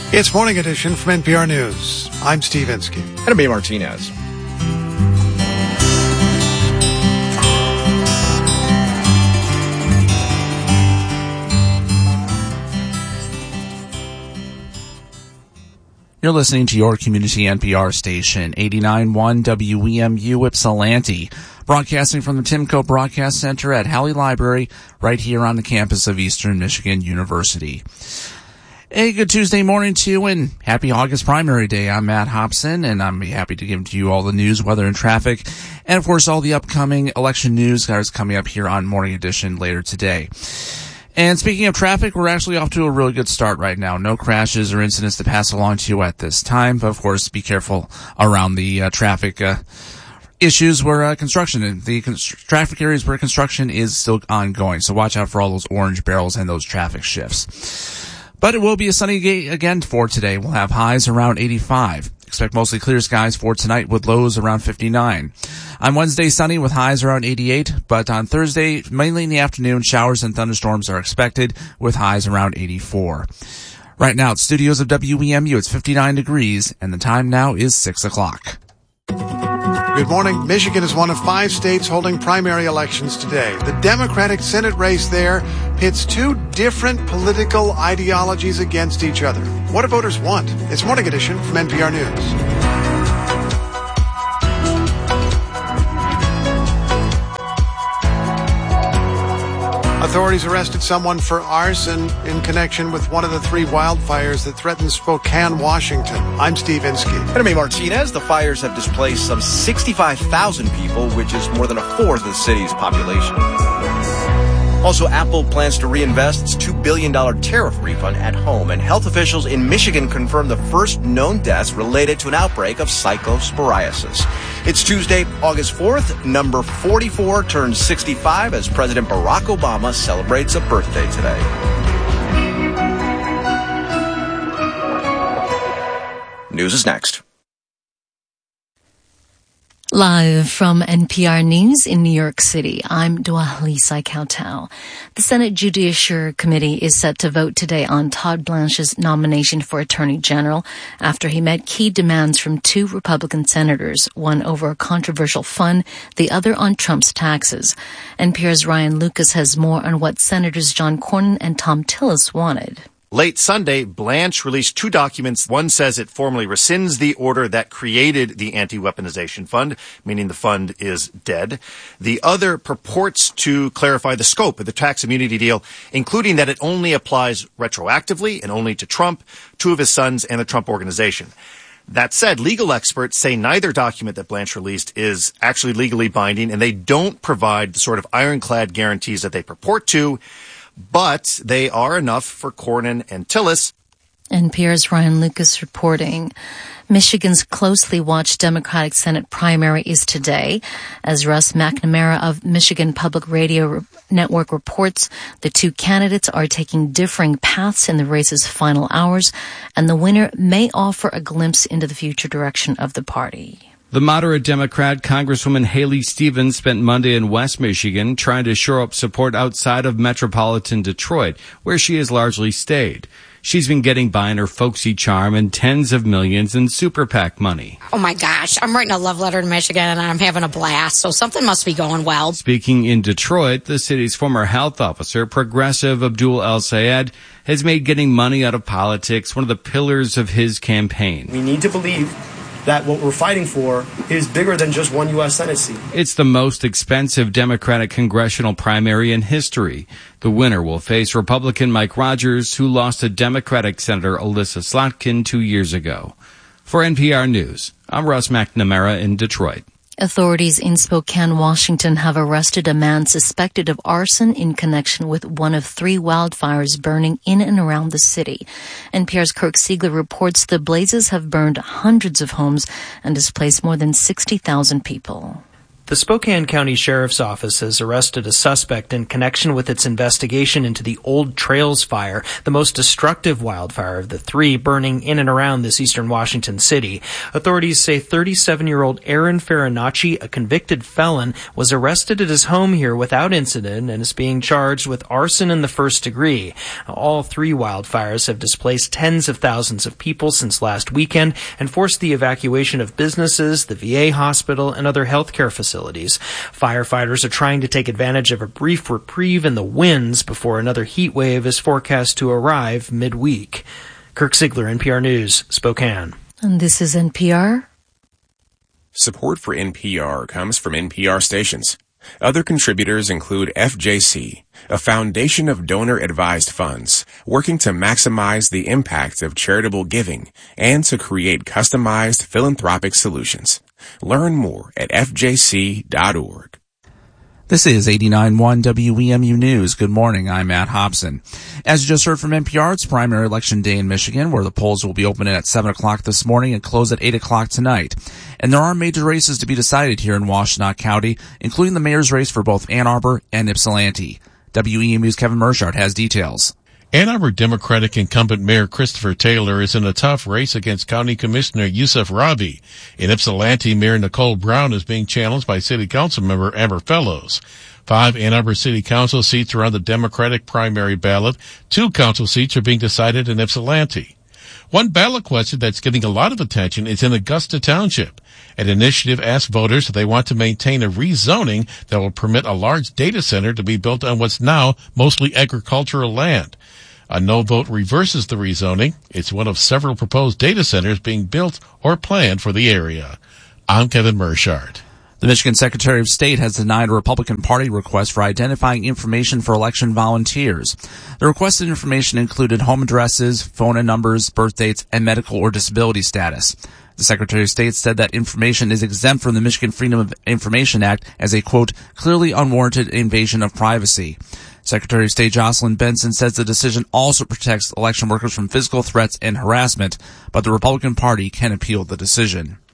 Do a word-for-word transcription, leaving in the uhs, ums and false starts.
It's Morning Edition from N P R News. I'm Steve Inskeep. And I'm A. Martinez. You're listening to your community N P R station, eighty-nine point one W E M U Ypsilanti, broadcasting from the Timco Broadcast Center at Halley Library, right here on the campus of Eastern Michigan University. A good Tuesday morning to you, and happy August primary day. I'm Matt Hobson, and I'm happy to give to you all the news, weather, and traffic, and of course all the upcoming election news that is coming up here on Morning Edition later today. And speaking of traffic, we're actually off to a really good start right now. No crashes or incidents to pass along to you at this time, but of course be careful around the uh, traffic uh, issues where uh, construction, the const- traffic areas where construction is still ongoing. So watch out for all those orange barrels and those traffic shifts. But it will be a sunny day again for today. We'll have highs around eighty-five. Expect mostly clear skies for tonight with lows around fifty-nine. On Wednesday, sunny with highs around eighty-eight, but on Thursday, mainly in the afternoon, showers and thunderstorms are expected with highs around eighty-four. Right now, at studios of W E M U, it's fifty-nine degrees, and the time now is six o'clock. Good morning. Michigan is one of five states holding primary elections today. The Democratic Senate race there pits two different political ideologies against each other. What do voters want? It's Morning Edition from N P R News. Authorities arrested someone for arson in connection with one of the three wildfires that threatened Spokane, Washington. I'm Steve Inskeep. And I'm A. Martinez. The fires have displaced some sixty-five thousand people, which is more than a fourth of the city's population. Also, Apple plans to reinvest its two billion dollars tariff refund at home, and health officials in Michigan confirmed the first known deaths related to an outbreak of cyclosporiasis. It's Tuesday, August fourth. Number forty-four turns sixty-five as President Barack Obama celebrates a birthday today. News is next. Live from N P R News in New York City, I'm Dua Lisa Kautal. The Senate Judiciary Committee is set to vote today on Todd Blanche's nomination for Attorney General after he met key demands from two Republican senators, one over a controversial fund, the other on Trump's taxes. N P R's Ryan Lucas has more on what Senators John Cornyn and Thom Tillis wanted. Late Sunday, Blanche released two documents. One says it formally rescinds the order that created the anti-weaponization fund, meaning the fund is dead. The other purports to clarify the scope of the tax immunity deal, including that it only applies retroactively and only to Trump, two of his sons, and the Trump Organization. That said, legal experts say neither document that Blanche released is actually legally binding, and they don't provide the sort of ironclad guarantees that they purport to, but they are enough for Cornyn and Tillis. N P R's Ryan Lucas reporting. Michigan's closely watched Democratic Senate primary is today. As Russ McNamara of Michigan Public Radio Network reports, the two candidates are taking differing paths in the race's final hours, and the winner may offer a glimpse into the future direction of the party. The moderate Democrat Congresswoman Haley Stevens spent Monday in West Michigan trying to shore up support outside of metropolitan Detroit, where she has largely stayed. She's been getting by on her folksy charm and tens of millions in super PAC money. Oh my gosh, I'm writing a love letter to Michigan and I'm having a blast, so something must be going well. Speaking in Detroit, the city's former health officer, progressive Abdul El-Sayed, has made getting money out of politics one of the pillars of his campaign. We need to believe that what we're fighting for is bigger than just one U S Senate seat. It's the most expensive Democratic congressional primary in history. The winner will face Republican Mike Rogers, who lost to Democratic Senator Alyssa Slotkin two years ago. For N P R News, I'm Russ McNamara in Detroit. Authorities in Spokane, Washington have arrested a man suspected of arson in connection with one of three wildfires burning in and around the city. N P R's Kirk Siegler reports the blazes have burned hundreds of homes and displaced more than sixty thousand people. The Spokane County Sheriff's Office has arrested a suspect in connection with its investigation into the Old Trails fire, the most destructive wildfire of the three burning in and around this eastern Washington city. Authorities say thirty-seven-year-old Aaron Farinacci, a convicted felon, was arrested at his home here without incident and is being charged with arson in the first degree. All three wildfires have displaced tens of thousands of people since last weekend and forced the evacuation of businesses, the V A hospital, and other healthcare facilities. Firefighters are trying to take advantage of a brief reprieve in the winds before another heat wave is forecast to arrive midweek. Kirk Ziegler, N P R News, Spokane. And this is N P R. Support for N P R comes from N P R stations. Other contributors include F J C, a foundation of donor-advised funds working to maximize the impact of charitable giving and to create customized philanthropic solutions. Learn more at F J C dot org. This is eighty-nine point one W E M U News. Good morning. I'm Matt Hobson. As you just heard from N P R, it's primary election day in Michigan, where the polls will be opening at seven o'clock this morning and close at eight o'clock tonight. And there are major races to be decided here in Washtenaw County, including the mayor's race for both Ann Arbor and Ypsilanti. W E M U's Kevin Mershart has details. Ann Arbor Democratic incumbent Mayor Christopher Taylor is in a tough race against County Commissioner Yusuf Rabi. In Ypsilanti, Mayor Nicole Brown is being challenged by City Council member Amber Fellows. Five Ann Arbor City Council seats are on the Democratic primary ballot. Two council seats are being decided in Ypsilanti. One ballot question that's getting a lot of attention is in Augusta Township. An initiative asked voters if they want to maintain a rezoning that will permit a large data center to be built on what's now mostly agricultural land. A no vote reverses the rezoning. It's one of several proposed data centers being built or planned for the area. I'm Kevin Mershart. The Michigan Secretary of State has denied a Republican Party request for identifying information for election volunteers. The requested information included home addresses, phone numbers, birth dates, and medical or disability status. The Secretary of State said that information is exempt from the Michigan Freedom of Information Act as a, quote, clearly unwarranted invasion of privacy. Secretary of State Jocelyn Benson says the decision also protects election workers from physical threats and harassment, but the Republican Party can appeal the decision.